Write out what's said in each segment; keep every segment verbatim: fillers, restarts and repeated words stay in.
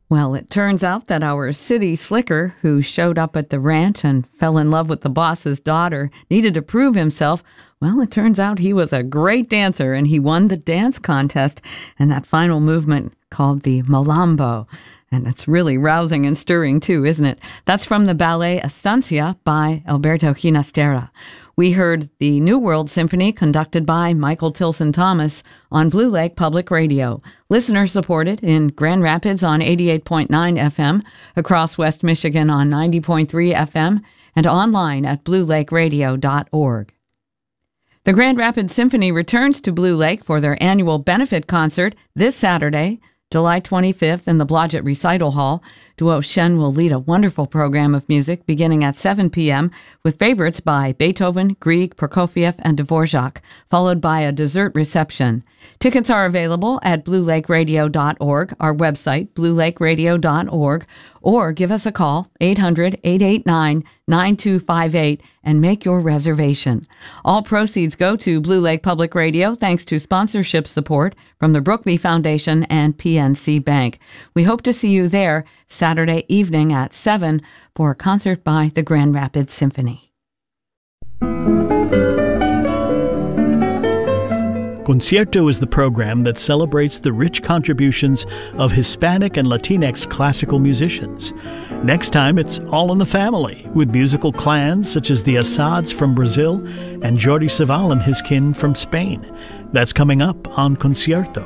Well, it turns out that our city slicker, who showed up at the ranch and fell in love with the boss's daughter, needed to prove himself. Well, it turns out he was a great dancer, and he won the dance contest and that final movement called the Malambo. And it's really rousing and stirring, too, isn't it? That's from the ballet Estancia by Alberto Ginastera. We heard the New World Symphony conducted by Michael Tilson Thomas on Blue Lake Public Radio. Listener-supported in Grand Rapids on eighty-eight point nine F M, across West Michigan on ninety point three F M, and online at blue lake radio dot org. The Grand Rapids Symphony returns to Blue Lake for their annual benefit concert this Saturday, July twenty-fifth, in the Blodgett Recital Hall. Duo Shen will lead a wonderful program of music beginning at seven p.m. with favorites by Beethoven, Grieg, Prokofiev, and Dvorak, followed by a dessert reception. Tickets are available at blue lake radio dot org, our website, blue lake radio dot org, or give us a call, eight hundred, eight eight nine, nine two five eight, and make your reservation. All proceeds go to Blue Lake Public Radio thanks to sponsorship support from the Brookby Foundation and P N C Bank. We hope to see you there Saturday evening at seven for a concert by the Grand Rapids Symphony. Concierto is the program that celebrates the rich contributions of Hispanic and Latinx classical musicians. Next time, it's all in the family, with musical clans such as the Assads from Brazil and Jordi Savall and his kin from Spain. That's coming up on Concierto.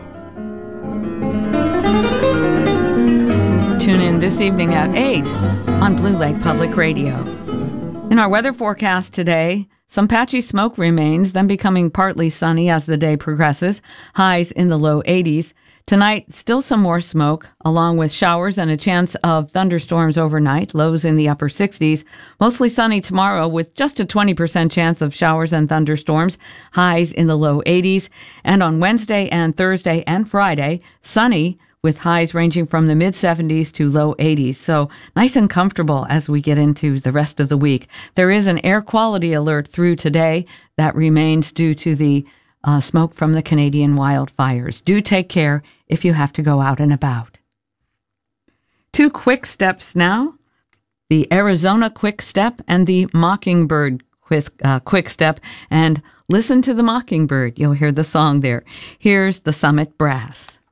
Tune in this evening at eight on Blue Lake Public Radio. In our weather forecast today, some patchy smoke remains, then becoming partly sunny as the day progresses, highs in the low eighties. Tonight, still some more smoke, along with showers and a chance of thunderstorms overnight, lows in the upper sixties. Mostly sunny tomorrow with just a twenty percent chance of showers and thunderstorms, highs in the low eighties. And on Wednesday and Thursday and Friday, sunny with highs ranging from the mid-seventies to low eighties. So nice and comfortable as we get into the rest of the week. There is an air quality alert through today that remains due to the uh, smoke from the Canadian wildfires. Do take care if you have to go out and about. Two quick steps now. The Arizona Quick Step and the Mockingbird Quick, uh, quick Step. And listen to the Mockingbird. You'll hear the song there. Here's the Summit Brass.